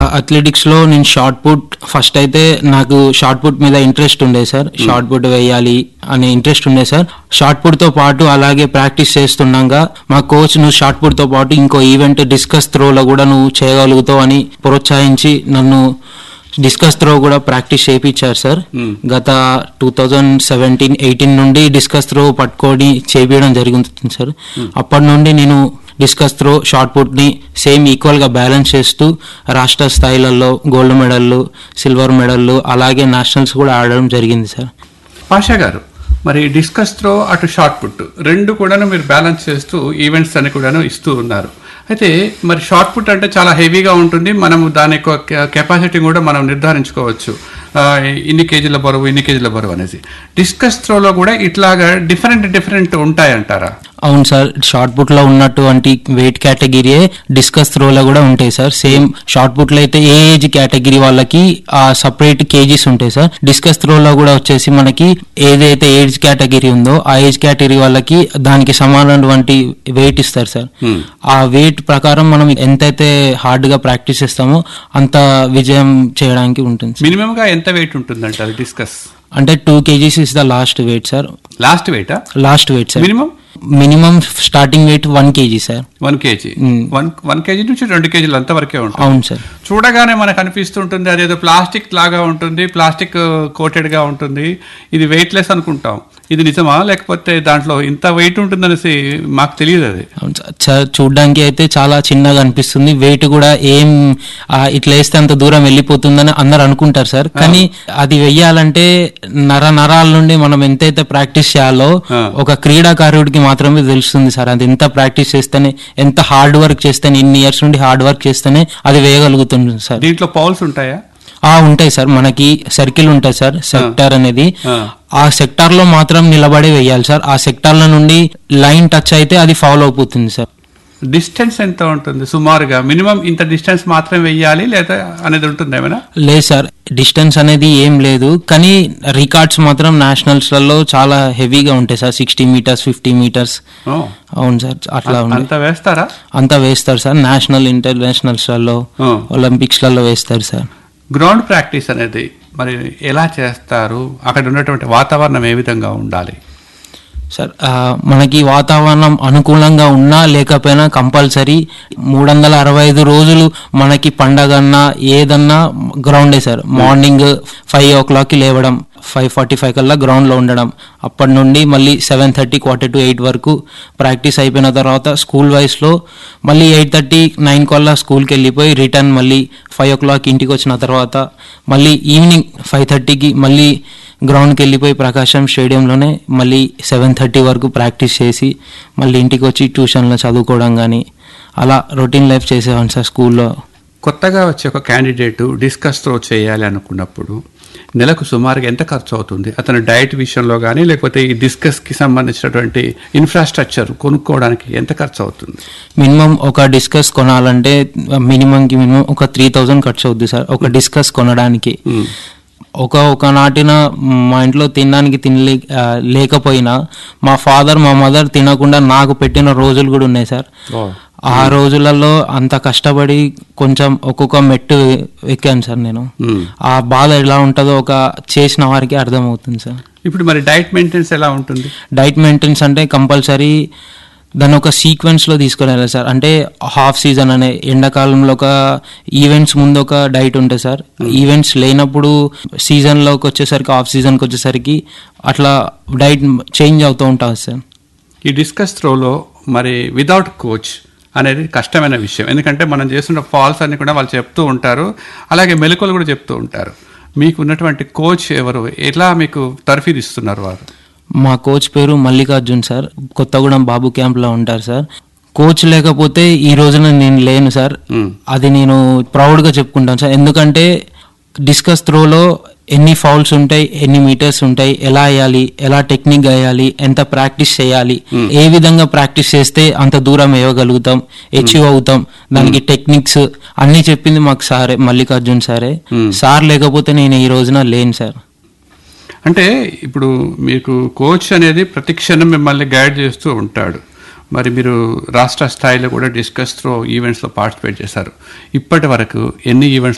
అథ్లెటిక్స్లో నేను shot put first అయితే నాకు షార్ట్ పుట్ మీద ఇంట్రెస్ట్ ఉండే సార్. షార్ట్ పుట్ వేయాలి అనే ఇంట్రెస్ట్ ఉండే సార్. షార్ట్ పుట్తో పాటు అలాగే ప్రాక్టీస్ చేస్తుండగా మా కోచ్ నువ్వు షార్ట్ పుట్తో పాటు ఇంకో ఈవెంట్ డిస్కస్ త్రోలో కూడా నువ్వు చేయగలుగుతావు అని ప్రోత్సహించి నన్ను డిస్కస్ త్రో కూడా ప్రాక్టీస్ చేయించారు సార్. గత 2017-18 నుండి డిస్కస్ త్రో పట్టుకొని చేపించడం జరుగుతుంది సార్. అప్పటి నుండి నేను డిస్కస్ త్రో షార్ట్ పుట్ని సేమ్ ఈక్వల్గా బ్యాలెన్స్ చేస్తూ రాష్ట్ర స్థాయిలలో గోల్డ్ మెడల్లు, సిల్వర్ మెడల్లు, అలాగే నేషనల్స్ కూడా ఆడడం జరిగింది సార్. పాషా గారు, మరి డిస్కస్ త్రో అటు షార్ట్ పుట్ రెండు కూడాను మీరు బ్యాలెన్స్ చేస్తూ ఈవెంట్స్ అని కూడాను ఇస్తూ ఉన్నారు. అయితే మరి షార్ట్ పుట్ అంటే చాలా హెవీగా ఉంటుంది. మనం దాని యొక్క కెపాసిటీ కూడా మనం నిర్ధారించుకోవచ్చు, ఇన్ని కేజీల బరువు అనేసి. డిస్కస్ త్రోలో కూడా ఇట్లాగా డిఫరెంట్ ఉంటాయంటారా? అవును సార్, షార్ట్ పుట్ లో ఉన్నటువంటి వెయిట్ కేటగిరీయే డిస్కస్ త్రోలో కూడా ఉంటాయి సార్. సేమ్ షార్ట్ పుట్ లో అయితే ఏ ఏజ్ కేటగిరీ వాళ్ళకి ఆ సపరేట్ కేజీస్ ఉంటాయి సార్. డిస్కస్ త్రోలో కూడా వచ్చేసి మనకి ఏదైతే ఏజ్ కేటగిరీ ఉందో ఆ ఏజ్ కేటగిరీ వాళ్ళకి దానికి సమానమైనటువంటి వెయిట్ ఇస్తారు సార్. ఆ వెయిట్ ప్రకారం మనం ఎంతైతే హార్డ్ గా ప్రాక్టీస్ చేస్తామో అంత విజయం చేయడానికి ఉంటుంది. మినిమం గా ఎంత వెయిట్ ఉంటుందంట డిస్కస్ అంటే 2 kgs is the last wait sir. Last wait sir. Minimum starting wait 1 kg sir. 1 kg 1 kg నుంచి 2 kg అంతవరకే ఉంటుంది. అవును సార్. చూడగానే మనకు అనిపిస్తుంటుంది అదేదో ప్లాస్టిక్ లాగా ఉంటుంది, ప్లాస్టిక్ కోటెడ్ గా ఉంటుంది, ఇది వెయిట్ లెస్ అనుకుంటాం. ఇది నిజమా, లేకపోతే దాంట్లో ఇంత వెయిట్ ఉంటుందనేసి మాకు తెలియదు. అది చూడడానికి అయితే చాలా చిన్నగా అనిపిస్తుంది. వెయిట్ కూడా ఏం ఇట్లా వేస్తే అంత దూరం వెళ్ళిపోతుందని అందరు అనుకుంటారు సార్. కానీ అది వెయ్యాలంటే నరాల నుండి మనం ఎంతైతే ప్రాక్టీస్ చేయాలో ఒక క్రీడాకారుడికి మాత్రమే తెలుస్తుంది సార్. అది ఎంత ప్రాక్టీస్ చేస్తేనే, ఎంత హార్డ్ వర్క్ చేస్తేనే, ఇన్ని ఇయర్స్ నుండి హార్డ్ వర్క్ చేస్తేనే అది వేయగలుగుతుంది సార్. దీంట్లో పౌల్స్ ఉంటాయా? ఉంటాయి సార్. మనకి సర్కిల్ ఉంటుంది సార్, సెక్టార్ అనేది. ఆ సెక్టార్ లో మాత్రం నిలబడి వేయాలి సార్. ఆ సెక్టార్ల నుండి లైన్ టచ్ అయితే అది ఫౌల్ అయిపోతుంది సార్. డిస్టెన్స్ ఎంత ఉంటుంది సుమారుగా? మినిమం ఇంత డిస్టెన్స్ మాత్రం వెయ్యాలి లేదా అనేది ఉంటుంది ఏమైనా? లేదు సార్, డిస్టెన్స్ అనేది ఏం లేదు. కానీ రికార్డ్స్ మాత్రం నేషనల్స్ లలో చాలా హెవీగా ఉంటాయి సార్. 60 meters, 50 meters. అవును సార్, అట్లా వేస్తారా? అంతా వేస్తారు సార్. నేషనల్, ఇంటర్నేషనల్స్ లలో, ఒలింపిక్స్ లలో వేస్తారు సార్. గ్రౌండ్ ప్రాక్టీస్ అనేది మరి ఎలా చేస్తారు? అక్కడ ఉన్నటువంటి వాతావరణం ఏ విధంగా ఉండాలి సార్? మనకి వాతావరణం అనుకూలంగా ఉన్నా లేకపోయినా కంపల్సరీ 365 రోజులు మనకి పండగన్నా ఏదన్నా గ్రౌండే సార్. మార్నింగ్ 5 o'clock లేవడం, 5:45 కల్లా గ్రౌండ్లో ఉండడం, అప్పటి నుండి మళ్ళీ 7:30, 7:45 వరకు ప్రాక్టీస్ అయిపోయిన తర్వాత స్కూల్ వైస్లో మళ్ళీ 8:30, 9 కల్లా స్కూల్కి వెళ్ళిపోయి రిటర్న్ మళ్ళీ 5 o'clock ఇంటికి వచ్చిన తర్వాత మళ్ళీ ఈవినింగ్ 5:30కి మళ్ళీ గ్రౌండ్కి వెళ్ళిపోయి ప్రకాశం స్టేడియంలోనే మళ్ళీ 7:30 వరకు ప్రాక్టీస్ చేసి మళ్ళీ ఇంటికి వచ్చి ట్యూషన్లో చదువుకోవడం కానీ అలా రొటీన్ లైఫ్ చేసేవాడిని సార్ స్కూల్లో. కొత్తగా వచ్చే ఒక క్యాండిడేట్ డిస్కస్ త్రో చేయాలి అనుకున్నప్పుడు నెలకు సుమారుగా ఎంత ఖర్చు అవుతుంది? అతను డైట్ విషయంలో కానీ లేకపోతే ఈ డిస్కస్కి సంబంధించినటువంటి ఇన్ఫ్రాస్ట్రక్చర్ కొనుక్కోవడానికి ఎంత ఖర్చు అవుతుంది? మినిమం ఒక డిస్కస్ కొనాలంటే మినిమం ఒక 3,000 ఖర్చు అవుతుంది సార్ ఒక డిస్కస్ కొనడానికి. ఒక నాటిన మా ఇంట్లో తినడానికి లేకపోయినా మా ఫాదర్, మా మదర్ తినకుండా నాకు పెట్టిన రోజులు కూడా ఉన్నాయి సార్. ఆ రోజులలో అంత కష్టపడి కొంచెం ఒక్కొక్క మెట్టు ఎక్కాను సార్ నేను. ఆ బాధ ఎలా ఉంటుందో ఒక చేసిన వారికి అర్థమవుతుంది సార్. ఇప్పుడు మరి డైట్ మెయింటెనెన్స్ ఎలా ఉంటుంది? డైట్ మెయింటెనెన్స్ అంటే కంపల్సరీ దాన్ని ఒక సీక్వెన్స్లో తీసుకొని వెళ్ళాలి సార్. అంటే హాఫ్ సీజన్ అనే ఎండాకాలంలో ఒక ఈవెంట్స్ ముందు ఒక డైట్ ఉంటుంది సార్. ఈవెంట్స్ లేనప్పుడు సీజన్లోకి వచ్చేసరికి, ఆఫ్ సీజన్కి వచ్చేసరికి అట్లా డైట్ చేంజ్ అవుతూ ఉంటుంది సార్. ఈ డిస్కస్ త్రోలో మరి వితౌట్ కోచ్ అనేది కష్టమైన విషయం. ఎందుకంటే మనం చేస్తున్న ఫాల్స్ అన్ని కూడా వాళ్ళు చెప్తూ ఉంటారు, అలాగే మెలకువలు కూడా చెప్తూ ఉంటారు. మీకు ఉన్నటువంటి కోచ్ ఎవరు? ఎలా మీకు తర్ఫీదు ఇస్తున్నారు వారు? మా కోచ్ పేరు మల్లికార్జున్ సార్. కొత్తగూడెం బాబు క్యాంప్లో ఉంటారు సార్. కోచ్ లేకపోతే ఈ రోజున నేను లేను సార్. అది నేను ప్రౌడ్గా చెప్పుకుంటాను సార్. ఎందుకంటే డిస్కస్ త్రోలో ఎన్ని ఫౌల్స్ ఉంటాయి, ఎన్ని మీటర్స్ ఉంటాయి, ఎలా వేయాలి, ఎలా టెక్నిక్ వేయాలి, ఎంత ప్రాక్టీస్ చేయాలి, ఏ విధంగా ప్రాక్టీస్ చేస్తే అంత దూరం వేయగలుగుతాం, అచీవ్ అవుతాం, దానికి టెక్నిక్స్ అన్ని చెప్పింది మాకు సారే, మల్లికార్జున్ సారే. సార్ లేకపోతే నేను ఈ రోజున లేను సార్. అంటే ఇప్పుడు మీకు కోచ్ అనేది ప్రతి క్షణం మిమ్మల్ని గైడ్ చేస్తూ ఉంటాడు. మరి మీరు రాష్ట్ర స్థాయిలో కూడా డిస్కస్ త్రో ఈవెంట్స్లో పార్టిసిపేట్ చేశారు. ఇప్పటి వరకు ఎన్ని ఈవెంట్స్